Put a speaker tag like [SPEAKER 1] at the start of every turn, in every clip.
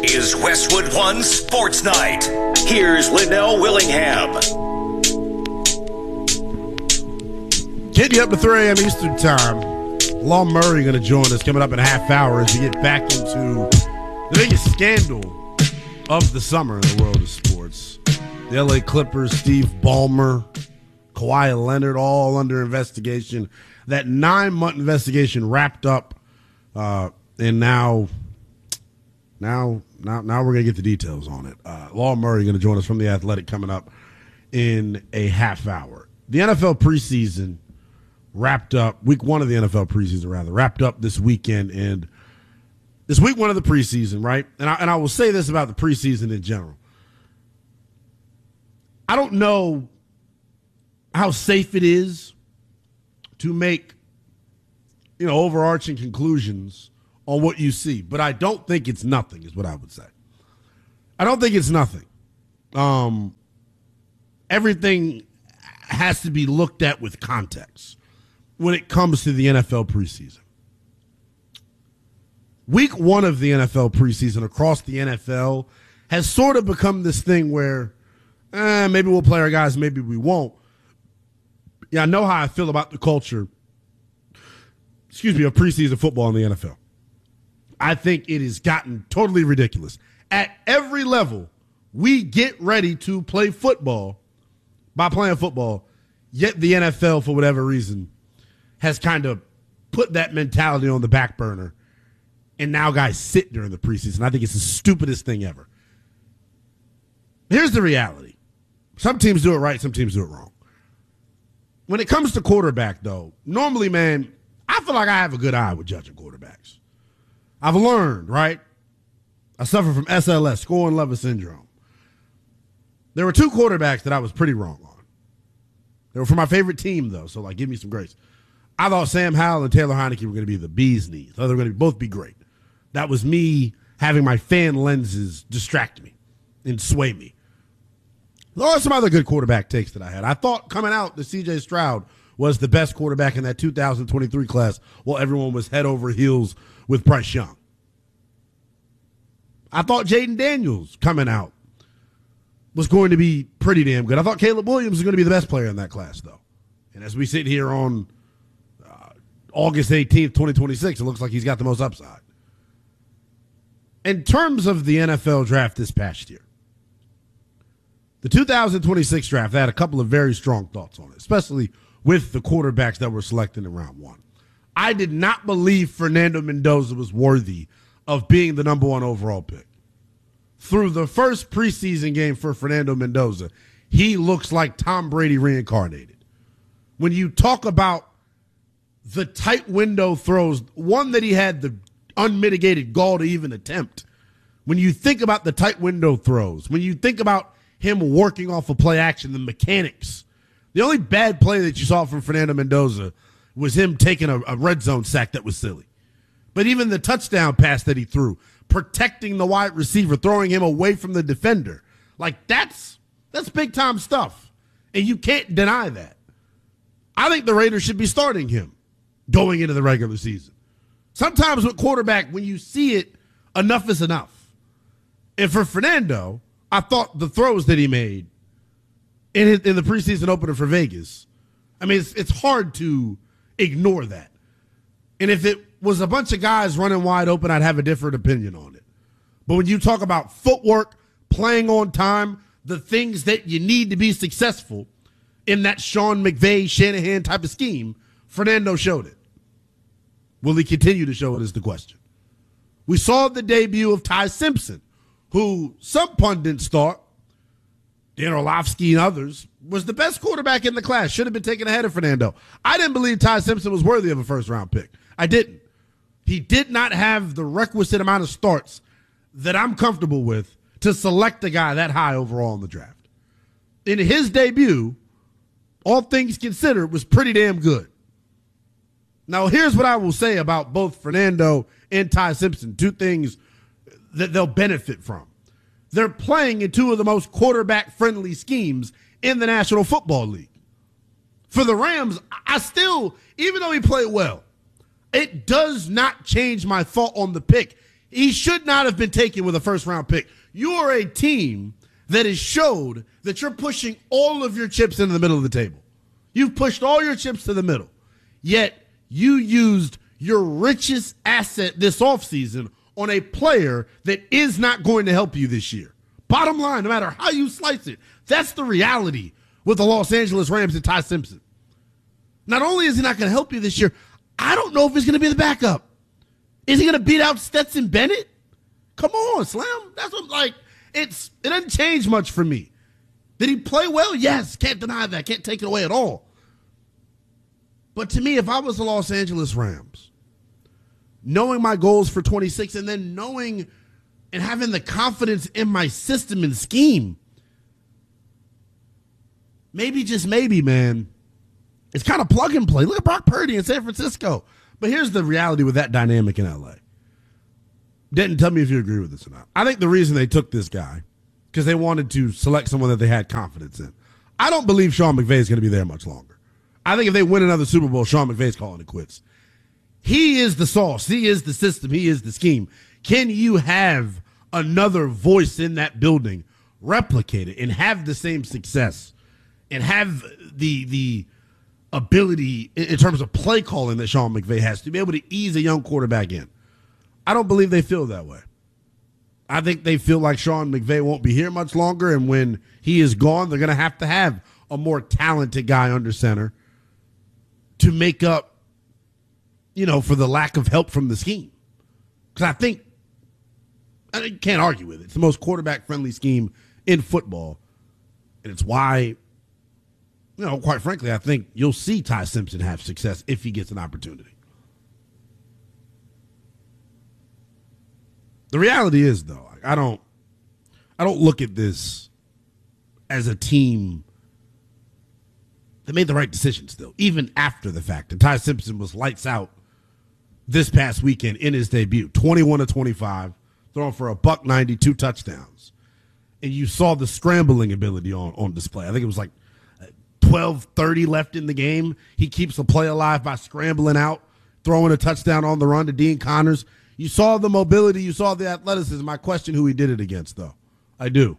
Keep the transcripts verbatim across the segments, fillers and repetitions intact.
[SPEAKER 1] is Westwood One Sports Night. Here's Linnell Willingham.
[SPEAKER 2] Getting you up to three a.m. Eastern Time. Law Murray going to join us coming up in a half hour as we get back into the biggest scandal of the summer in the world of sports. The L A Clippers, Steve Ballmer, Kawhi Leonard, all under investigation. That nine-month investigation wrapped up, uh, and now, now, now, now we're gonna get the details on it. Uh, Law Murray going to join us from The Athletic coming up in a half hour. The N F L preseason wrapped up. Week one of the N F L preseason, rather, wrapped up this weekend, and this week one of the preseason, right? And I, and I will say this about the preseason in general. I don't know how safe it is to make, you know, overarching conclusions on what you see, but I don't think it's nothing is what I would say. I don't think it's nothing. Um, everything has to be looked at with context when it comes to the N F L preseason. Week one of the N F L preseason across the N F L has sort of become this thing where eh, maybe we'll play our guys, maybe we won't. Yeah, I know how I feel about the culture, excuse me, of preseason football in the N F L. I think it has gotten totally ridiculous. At every level, we get ready to play football by playing football, yet the N F L, for whatever reason, has kind of put that mentality on the back burner, and now guys sit during the preseason. I think it's the stupidest thing ever. Here's the reality. Some teams do it right, some teams do it wrong. When it comes to quarterback, though, normally, man, I feel like I have a good eye with judging quarterbacks. I've learned, right? I suffer from S L S, score and lover syndrome. There were two quarterbacks that I was pretty wrong on. They were for my favorite team, though, so, like, give me some grace. I thought Sam Howell and Taylor Heineke were going to be the bee's knees. I thought they were going to both be great. That was me having my fan lenses distract me and sway me. There are some other good quarterback takes that I had. I thought coming out that C J Stroud was the best quarterback in that two thousand twenty-three class while everyone was head over heels with Bryce Young. I thought Jaden Daniels coming out was going to be pretty damn good. I thought Caleb Williams was going to be the best player in that class, though. And as we sit here on uh, August eighteenth, twenty twenty-six, it looks like he's got the most upside. In terms of the N F L draft this past year, the two thousand twenty-six draft, I had a couple of very strong thoughts on it, especially with the quarterbacks that were selected in round one. I did not believe Fernando Mendoza was worthy of being the number one overall pick. Through the first preseason game for Fernando Mendoza, he looks like Tom Brady reincarnated. When you talk about the tight window throws, one that he had the unmitigated gall to even attempt, when you think about the tight window throws, when you think about him working off of play action, the mechanics. The only bad play that you saw from Fernando Mendoza was him taking a, a red zone sack that was silly. But even the touchdown pass that he threw, protecting the wide receiver, throwing him away from the defender, like that's that's big time stuff. And you can't deny that. I think the Raiders should be starting him going into the regular season. Sometimes with quarterback, when you see it, enough is enough. And for Fernando, I thought the throws that he made in his, in the preseason opener for Vegas, I mean, it's, it's hard to ignore that. And if it was a bunch of guys running wide open, I'd have a different opinion on it. But when you talk about footwork, playing on time, the things that you need to be successful in that Sean McVay, Shanahan type of scheme, Fernando showed it. Will he continue to show it is the question. We saw the debut of Ty Simpson, who some pundits thought, Dan Orlovsky and others, was the best quarterback in the class, should have been taken ahead of Fernando. I didn't believe Ty Simpson was worthy of a first-round pick. I didn't. He did not have the requisite amount of starts that I'm comfortable with to select a guy that high overall in the draft. In his debut, all things considered, was pretty damn good. Now, here's what I will say about both Fernando and Ty Simpson, two things that they'll benefit from. They're playing in two of the most quarterback-friendly schemes in the National Football League. For the Rams, I still, even though he played well, it does not change my thought on the pick. He should not have been taken with a first-round pick. You are a team that has showed that you're pushing all of your chips into the middle of the table. You've pushed all your chips to the middle, yet you used your richest asset this offseason on a player that is not going to help you this year. Bottom line, no matter how you slice it, that's the reality with the Los Angeles Rams and Ty Simpson. Not only is he not going to help you this year, I don't know if he's going to be the backup. Is he going to beat out Stetson Bennett? Come on, Slim. That's what, like, it's, it doesn't change much for me. Did he play well? Yes. Can't deny that. Can't take it away at all. But to me, if I was the Los Angeles Rams, knowing my goals for twenty-six and then knowing and having the confidence in my system and scheme, maybe, just maybe, man, it's kind of plug and play. Look at Brock Purdy in San Francisco. But here's the reality with that dynamic in L A. Denton, tell me if you agree with this or not. I think the reason they took this guy, because they wanted to select someone that they had confidence in. I don't believe Sean McVay is going to be there much longer. I think if they win another Super Bowl, Sean McVay's calling it quits. He is the sauce. He is the system. He is the scheme. Can you have another voice in that building replicate it and have the same success and have the the ability in terms of play calling that Sean McVay has to be able to ease a young quarterback in? I don't believe they feel that way. I think they feel like Sean McVay won't be here much longer, and when he is gone, they're going to have to have a more talented guy under center to make up, you know, for the lack of help from the scheme. Because I think, I can't argue with it. It's the most quarterback-friendly scheme in football, and it's why, you know, quite frankly, I think you'll see Ty Simpson have success if he gets an opportunity. The reality is, though, I don't, I don't look at this as a team that made the right decision still, even after the fact. And Ty Simpson was lights out this past weekend in his debut, twenty-one to twenty-five, throwing for a buck ninety, two touchdowns. And you saw the scrambling ability on, on display. I think it was like twelve thirty left in the game. He keeps the play alive by scrambling out, throwing a touchdown on the run to Dean Connors. You saw the mobility. You saw the athleticism. I question who he did it against, though. I do.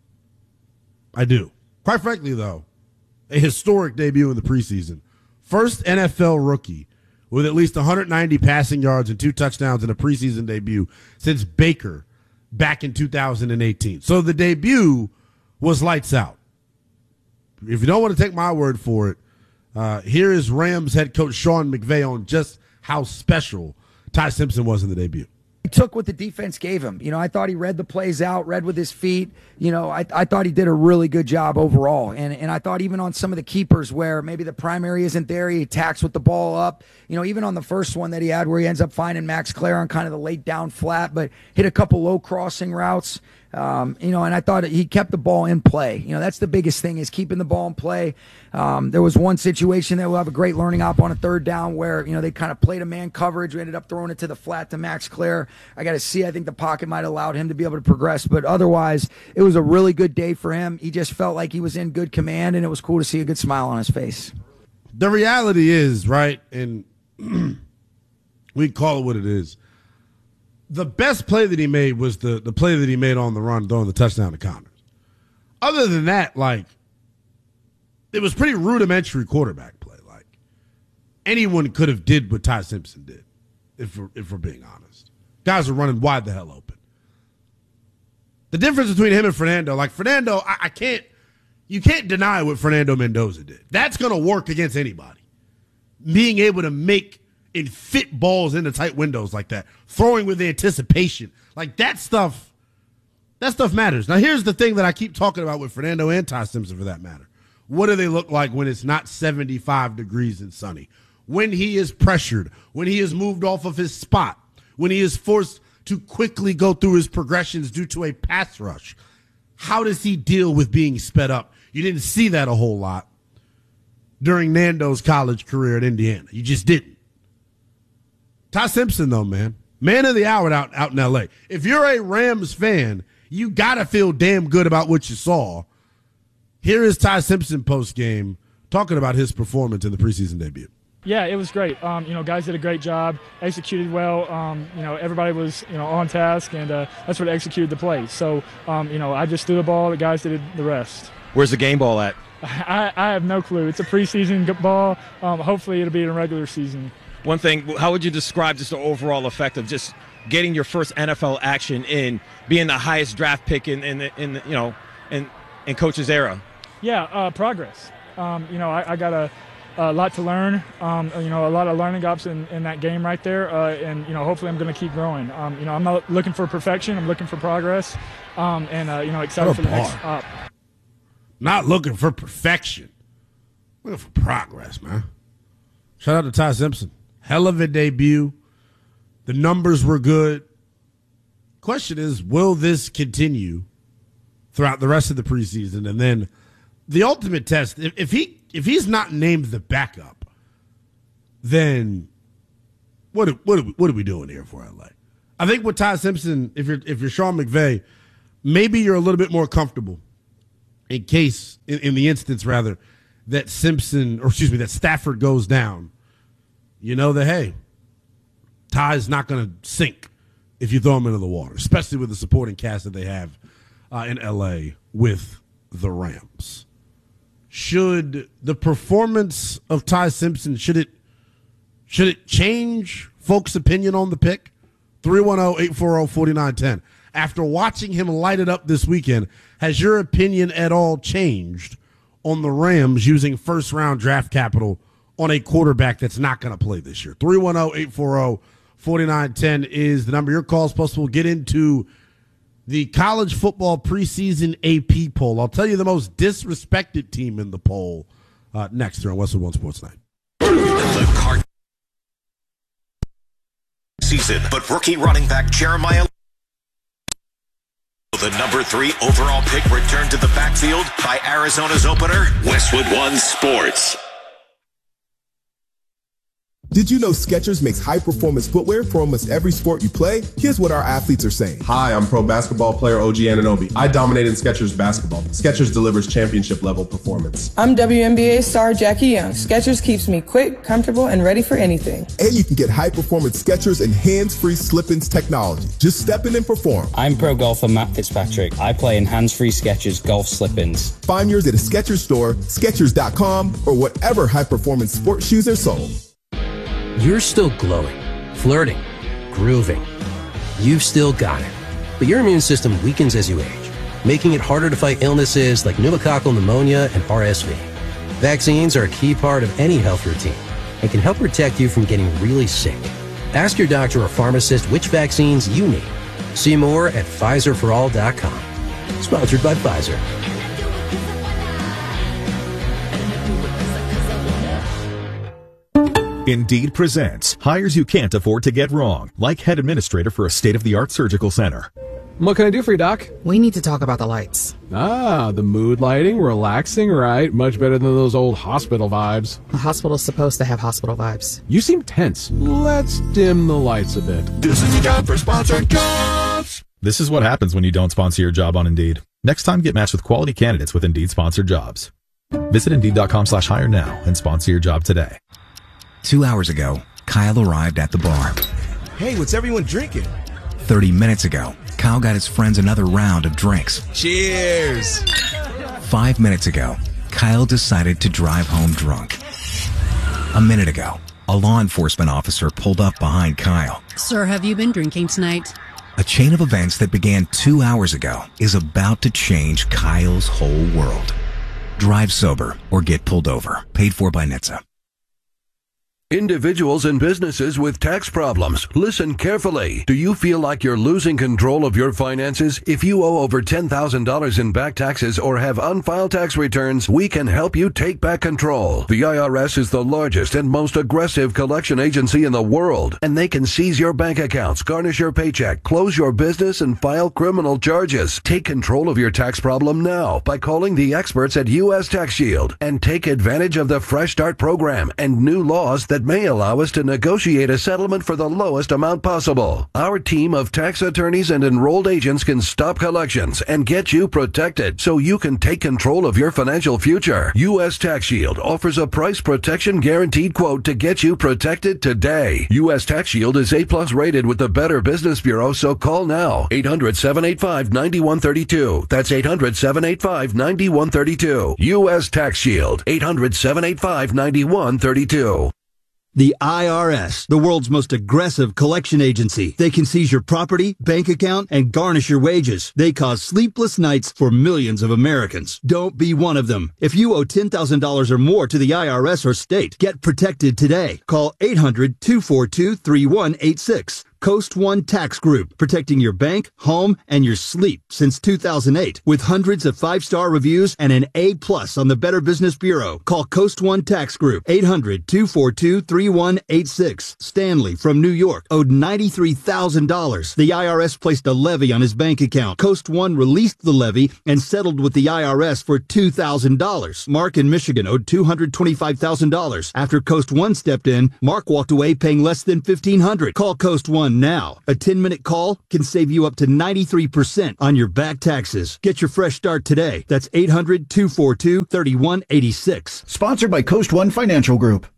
[SPEAKER 2] I do. Quite frankly, though, a historic debut in the preseason. First N F L rookie with at least one hundred ninety passing yards and two touchdowns in a preseason debut since Baker back in two thousand eighteen. So the debut was lights out. If you don't want to take my word for it, uh, here is Rams head coach Sean McVay on just how special Ty Simpson was in the debut.
[SPEAKER 3] He took what the defense gave him. You know, I thought he read the plays out, read with his feet. You know, I, I thought he did a really good job overall. And and I thought even on some of the keepers where maybe the primary isn't there, he attacks with the ball up. You know, even on the first one that he had where he ends up finding Max Clare on kind of the late down flat, but hit a couple low crossing routes. Um, you know, and I thought he kept the ball in play. You know, that's the biggest thing is keeping the ball in play. Um, there was one situation that we'll have a great learning op on a third down where, you know, they kind of played a man coverage. We ended up throwing it to the flat to Max Clare. I got to see, I think the pocket might have allowed him to be able to progress, but otherwise it was a really good day for him. He just felt like he was in good command, and it was cool to see a good smile on his face.
[SPEAKER 2] The reality is, right, and we call it what it is, the best play that he made was the, the play that he made on the run, throwing the touchdown to Connors. Other than that, like, it was pretty rudimentary quarterback play. Like, anyone could have did what Ty Simpson did, if we're, if we're being honest. Guys are running wide the hell open. The difference between him and Fernando, like Fernando, I, I can't, you can't deny what Fernando Mendoza did. That's going to work against anybody. Being able to make and fit balls into tight windows like that, throwing with anticipation, like that stuff, that stuff matters. Now, here's the thing that I keep talking about with Fernando and Ty Simpson, for that matter. What do they look like when it's not seventy-five degrees and sunny? When he is pressured, when he is moved off of his spot, when he is forced to quickly go through his progressions due to a pass rush. How does he deal with being sped up? You didn't see that a whole lot during Nando's college career at Indiana. You just didn't. Ty Simpson, though, man, man of the hour out, out in L A. If you're a Rams fan, you got to feel damn good about what you saw. Here is Ty Simpson post-game talking about his performance in the preseason debut.
[SPEAKER 4] Yeah, it was great. Um, you know, guys did a great job, executed well. Um, you know, everybody was, you know, on task, and uh, that's what executed the play. So, um, you know, I just threw the ball. The guys did the rest.
[SPEAKER 5] Where's the game ball at?
[SPEAKER 4] I, I have no clue. It's a preseason ball. Um, hopefully it'll be in a regular season.
[SPEAKER 5] One thing, how would you describe just the overall effect of just getting your first N F L action in, being the highest draft pick in, in, in you know, in, in Coach's era?
[SPEAKER 4] Yeah, uh, progress. Um, you know, I, I got a, a lot to learn. Um, you know, a lot of learning ups in, in that game right there. Uh, and, you know, hopefully I'm going to keep growing. Um, you know, I'm not looking for perfection. I'm looking for progress. Um, and, uh, you know, excited for the next up.
[SPEAKER 2] Not looking for perfection. Looking for progress, man. Shout out to Ty Simpson. Hell of a debut. The numbers were good. Question is, will this continue throughout the rest of the preseason? And then the ultimate test, if, if he if he's not named the backup, then what what are we, what are we doing here for L A? I think with Ty Simpson, if you're if you're Sean McVay, maybe you're a little bit more comfortable in case in, in the instance rather that Simpson or excuse me that Stafford goes down. You know that hey, Ty's not going to sink if you throw him into the water, especially with the supporting cast that they have uh, in L A with the Rams. Should the performance of Ty Simpson, should it should it change folks' opinion on the pick? three one zero, eight four zero, four nine one zero. After watching him light it up this weekend, has your opinion at all changed on the Rams using first-round draft capital on a quarterback that's not going to play this year? three one zero, eight four zero, four nine one zero is the number. Your calls plus we'll get into the college football preseason A P poll. I'll tell you the most disrespected team in the poll uh, next here on Westwood One Sports Night.
[SPEAKER 1] The card season, but rookie running back Jeremiah, the number three overall pick, returned to the backfield by Arizona's opener, Westwood One Sports.
[SPEAKER 6] Did you know Skechers makes high-performance footwear for almost every sport you play? Here's what our athletes are saying.
[SPEAKER 7] Hi, I'm pro basketball player O G Anunoby. I dominate in Skechers basketball. Skechers delivers championship-level performance.
[SPEAKER 8] I'm W N B A star Jackie Young. Skechers keeps me quick, comfortable, and ready for anything.
[SPEAKER 6] And you can get high-performance Skechers and hands-free slip-ins technology. Just step in and perform.
[SPEAKER 9] I'm pro golfer Matt Fitzpatrick. I play in hands-free Skechers golf slip-ins.
[SPEAKER 6] Find yours at a Skechers store, Skechers dot com, or whatever high-performance sports shoes are sold.
[SPEAKER 10] You're still glowing, flirting, grooving. You've still got it. But your immune system weakens as you age, making it harder to fight illnesses like pneumococcal pneumonia and R S V. Vaccines are a key part of any health routine and can help protect you from getting really sick. Ask your doctor or pharmacist which vaccines you need. See more at Pfizer for all dot com. Sponsored by Pfizer.
[SPEAKER 11] Indeed presents hires you can't afford to get wrong, like head administrator for a state-of-the-art surgical center.
[SPEAKER 12] What can I do for you, Doc?
[SPEAKER 13] We need to talk about the lights.
[SPEAKER 12] Ah, the mood lighting, relaxing, right? Much better than those old hospital vibes.
[SPEAKER 13] A hospital's supposed to have hospital vibes.
[SPEAKER 12] You seem tense. Let's dim the lights a bit.
[SPEAKER 11] This is the time for sponsored jobs. This is what happens when you don't sponsor your job on Indeed. Next time, get matched with quality candidates with Indeed sponsored jobs. Visit Indeed.com slash hire now and sponsor your job today.
[SPEAKER 14] Two hours ago, Kyle arrived at the bar.
[SPEAKER 15] Hey, what's everyone drinking?
[SPEAKER 14] Thirty minutes ago, Kyle got his friends another round of drinks.
[SPEAKER 15] Cheers!
[SPEAKER 14] Five minutes ago, Kyle decided to drive home drunk. A minute ago, a law enforcement officer pulled up behind Kyle.
[SPEAKER 16] Sir, have you been drinking tonight?
[SPEAKER 14] A chain of events that began two hours ago is about to change Kyle's whole world. Drive sober or get pulled over. Paid for by N H T S A.
[SPEAKER 17] Individuals and businesses with tax problems, listen carefully. Do you feel like you're losing control of your finances? If you owe over ten thousand dollars in back taxes or have unfiled tax returns, we can help you take back control. The I R S is the largest and most aggressive collection agency in the world, and they can seize your bank accounts, garnish your paycheck, close your business, and file criminal charges. Take control of your tax problem now by calling the experts at U S Tax Shield and take advantage of the Fresh Start program and new laws that that may allow us to negotiate a settlement for the lowest amount possible. Our team of tax attorneys and enrolled agents can stop collections and get you protected so you can take control of your financial future. U S Tax Shield offers a price protection guaranteed quote to get you protected today. U S Tax Shield is A plus rated with the Better Business Bureau, so call now. eight hundred, seven eight five, nine one three two. That's eight hundred, seven eight five, nine one three two. U S Tax Shield. eight hundred, seven eight five, nine one three two.
[SPEAKER 18] The I R S, the world's most aggressive collection agency. They can seize your property, bank account, and garnish your wages. They cause sleepless nights for millions of Americans. Don't be one of them. If you owe ten thousand dollars or more to the I R S or state, get protected today. Call eight hundred, two four two, three one eight six. Coast One Tax Group, protecting your bank, home, and your sleep since two thousand eight. With hundreds of five-star reviews and an A plus on the Better Business Bureau. Call Coast One Tax Group, eight hundred, two four two, three one eight six. Stanley from New York owed ninety-three thousand dollars. The I R S placed a levy on his bank account. Coast One released the levy and settled with the I R S for two thousand dollars. Mark in Michigan owed two hundred twenty-five thousand dollars. After Coast One stepped in, Mark walked away paying less than fifteen hundred dollars. Call Coast One now. A ten-minute call can save you up to ninety-three percent on your back taxes. Get your fresh start today. That's eight hundred, two four two, three one eight six.
[SPEAKER 19] Sponsored by Coast One Financial Group.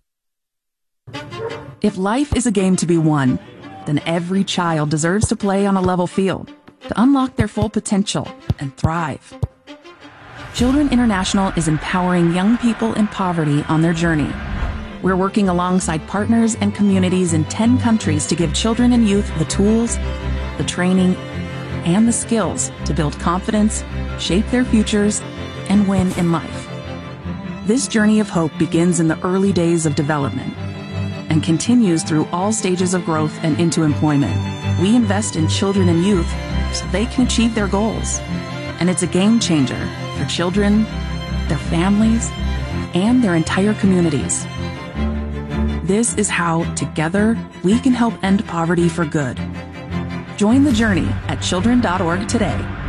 [SPEAKER 20] If life is a game to be won, then every child deserves to play on a level field to unlock their full potential and thrive. Children International is empowering young people in poverty on their journey. We're working alongside partners and communities in ten countries to give children and youth the tools, the training, and the skills to build confidence, shape their futures, and win in life. This journey of hope begins in the early days of development and continues through all stages of growth and into employment. We invest in children and youth so they can achieve their goals. And it's a game changer for children, their families, and their entire communities. This is how, together, we can help end poverty for good. Join the journey at children dot org today.